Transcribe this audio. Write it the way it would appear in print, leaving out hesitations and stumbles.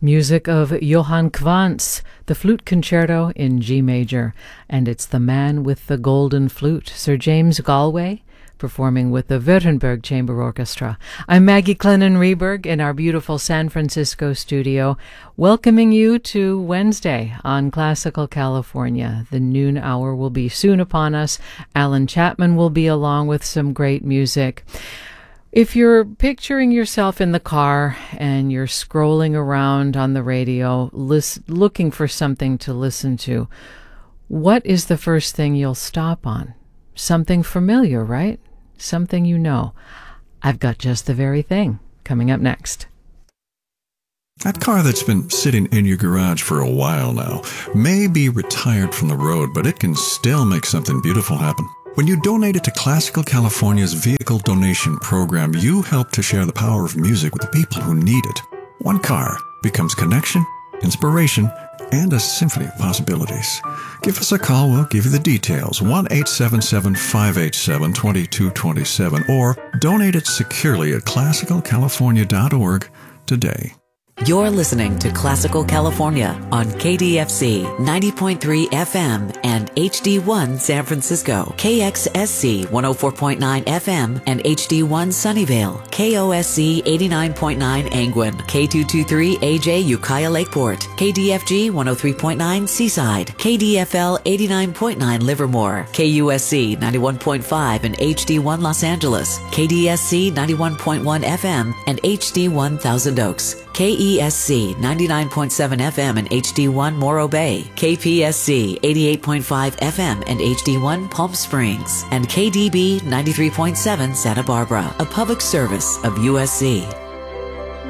Music of Johann Quantz, the Flute Concerto in G major, and it's the man with the golden flute, Sir James Galway, performing with the Württemberg Chamber Orchestra. I'm Maggie Clennon-Reberg in our beautiful San Francisco studio, welcoming you to Wednesday on Classical California. The noon hour will be soon upon us. Alan Chapman will be along with some great music. If you're picturing yourself in the car and you're scrolling around on the radio, looking for something to listen to, what is the first thing you'll stop on? Something familiar, right? Something you know. I've got just the very thing coming up next. That car that's been sitting in your garage for a while now may be retired from the road, but it can still make something beautiful happen. When you donate it to Classical California's Vehicle Donation Program, you help to share the power of music with the people who need it. One car becomes connection, inspiration, and a symphony of possibilities. Give us a call. We'll give you the details. 1-877-587-2227 or donate it securely at classicalcalifornia.org today. You're listening to Classical California on KDFC 90.3 FM and HD1 San Francisco, KXSC 104.9 FM and HD1 Sunnyvale, KOSC 89.9 Angwin, K223 AJ Ukiah Lakeport, KDFG 103.9 Seaside, KDFL 89.9 Livermore, KUSC 91.5 and HD1 Los Angeles, KDSC 91.1 FM and HD1 Thousand Oaks, KESC 99.7 FM and HD1 Morro Bay, KPSC 88.5 FM and HD1 Palm Springs, and KDB 93.7 Santa Barbara, a public service of USC.